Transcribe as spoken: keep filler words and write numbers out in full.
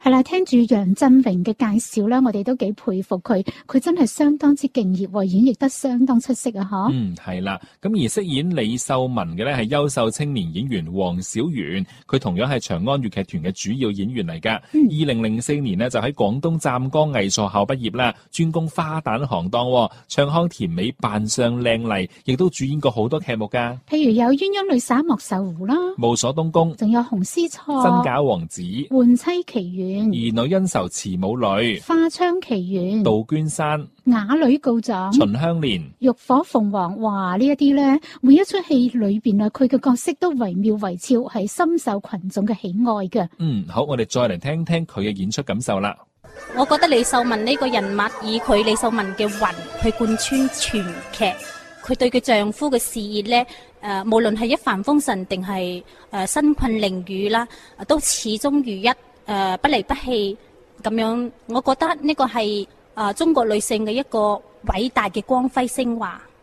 係啦，聽住楊振榮嘅介紹咧，我哋都幾佩服佢，佢真係相當之敬業，演繹得相當出色啊！嗬。 嗯，係啦。咁而飾演李秀文嘅咧係優秀青年演員黃小媛，佢同樣係長安粵劇團嘅主要演員嚟噶。二零零四年呢，就喺廣東湛江藝術學校畢業啦，專攻花旦行當，唱腔甜美，扮相靚麗，亦都主演過好多劇目噶。 譬如有鴛鴦女灑莫愁湖啦， 霧鎖東宮， 仲有紅絲錯、 真假王子、 換妻奇緣、 兒女恩仇慈母女、 花槍奇緣、 杜鵑山、 啞女告狀、 秦香蓮、 浴火鳳凰。哇！呢一啲咧，每一出戲裏邊啊，佢嘅角色都惟妙惟肖，係深受群眾嘅喜愛嘅。 嗯，好，我哋再嚟聽聽佢嘅演出感受啦。 我覺得李秀文呢個人物以佢李秀文嘅魂去貫穿全劇，佢對佢丈夫嘅事業咧，誒、呃，無論係一帆風順定係誒身困囹圄啦，都始終如一，誒、呃、不離不棄咁樣。我覺得呢個係誒、呃、中國女性嘅一個偉大嘅光輝昇華。